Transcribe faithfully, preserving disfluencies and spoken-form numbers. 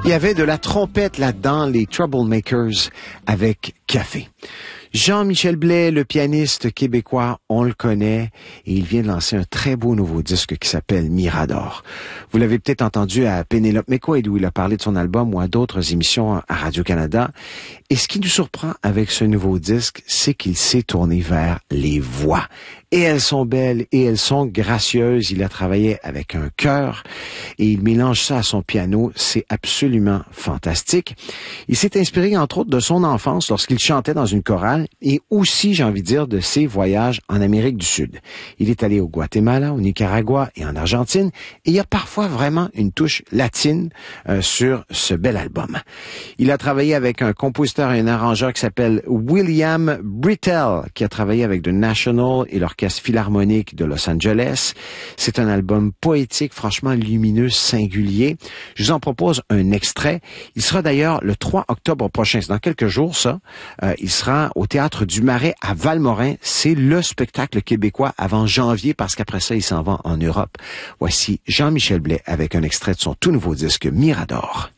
Il y avait de la trompette là-dedans, les Troublemakers avec Café. Jean-Michel Blais, le pianiste québécois, on le connaît et il vient de lancer un très beau nouveau disque qui s'appelle Mirador. Vous l'avez peut-être entendu à Pénélope McQuaid où il a parlé de son album ou à d'autres émissions à Radio-Canada. Et ce qui nous surprend avec ce nouveau disque, c'est qu'il s'est tourné vers les voix. Et elles sont belles et elles sont gracieuses. Il a travaillé avec un chœur et il mélange ça à son piano. C'est absolument fantastique. Il s'est inspiré entre autres de son enfance lorsqu'il chantait dans une chorale et aussi, j'ai envie de dire, de ses voyages en Amérique du Sud. Il est allé au Guatemala, au Nicaragua et en Argentine et il y a parfois vraiment une touche latine euh, sur ce bel album. Il a travaillé avec un compositeur et un arrangeur qui s'appelle William Britell qui a travaillé avec The National et l'Orchestre Philharmonique de Los Angeles. C'est un album poétique, franchement lumineux, singulier. Je vous en propose un extrait. Il sera d'ailleurs le trois octobre prochain. C'est dans quelques jours, ça. Euh, il sera au Théâtre du Marais à Valmorin. C'est le spectacle québécois avant janvier parce qu'après ça, il s'en va en Europe. Voici Jean-Michel Blais avec un extrait de son tout nouveau disque Mirador.